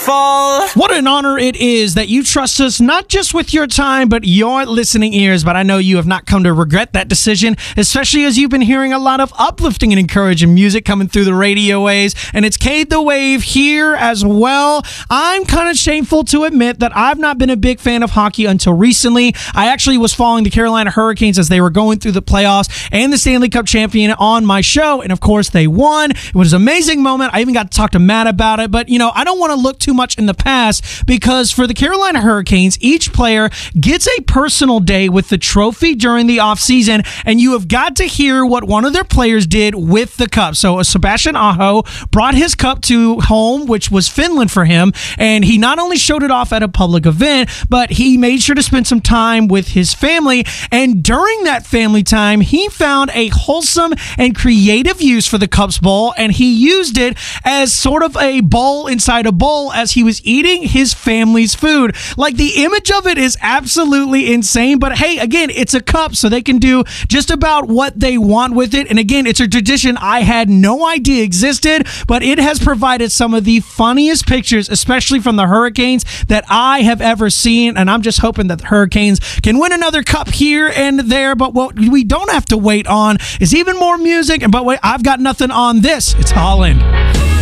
fall. What an honor it is that you trust us not just with your time, but your listening ears. But I know you have not come to regret that decision, especially as you've been hearing a lot of uplifting and encouraging music coming through the radio waves. And it's Cade the Wave here as well. I'm kind of shameful to admit that I've not been a big fan of hockey until recently. I actually was following the Carolina Hurricanes as they were going through the playoffs and the Stanley Cup champion on my show. And of course, they won. It was an amazing moment. I even got to talk to Matt about it. But, you know, I don't want to look too much in the past because for the Carolina Hurricanes, each player gets a personal day with the trophy during the offseason. And you have got to hear what one of their players did with the cup. So Sebastian Aho brought his cup to home, which was Finland for him. And he not only showed it off at a public event, but he made sure to spend some time with his family. And during that family time, he found a wholesome and creative use for the Cup's bowl. And he used it as sort of a bowl inside a bowl as he was eating his family's food. Like, the image of it is absolutely insane. But hey, again, it's a cup, so they can do just about what they want with it. And again, it's a tradition I had no idea existed, but it has provided some of the funniest pictures, especially from the Hurricanes, that I have ever seen. And I'm just hoping that the Hurricanes can win another cup here and there. But what we don't have to wait on is even more music. But wait, I've got nothing on this. It's Holland.